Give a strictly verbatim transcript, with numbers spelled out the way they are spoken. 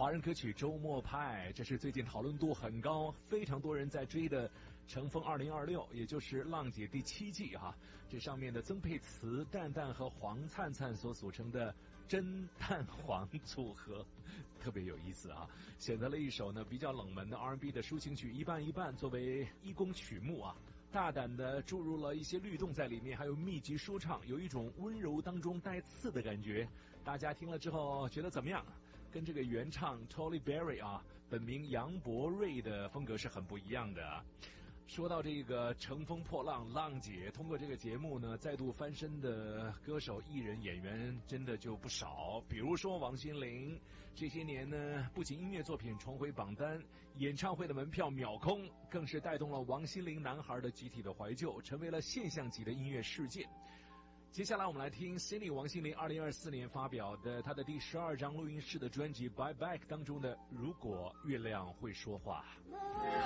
华人歌曲周末派，这是最近讨论度很高，非常多人在追的乘风二零二六，也就是浪姐第七季哈。这上面的曾沛慈、蛋蛋和黄灿灿所组成的真蛋黄组合特别有意思啊，选择了一首呢比较冷门的 R and B 的抒情曲一半一半作为一公曲目啊，大胆的注入了一些律动在里面，还有密集说唱，有一种温柔当中带刺的感觉。大家听了之后觉得怎么样？跟这个原唱 Tory Berry 啊，本名杨博瑞的风格是很不一样的。说到这个乘风破浪浪姐，通过这个节目呢再度翻身的歌手艺人演员真的就不少，比如说王心凌，这些年呢不仅音乐作品重回榜单，演唱会的门票秒空，更是带动了王心凌男孩的集体的怀旧，成为了现象级的音乐事件。接下来我们来听 Cindy 王心凌二零二四年发表的她的第十二张录音室的专辑 Bye Back 当中的如果月亮会说话。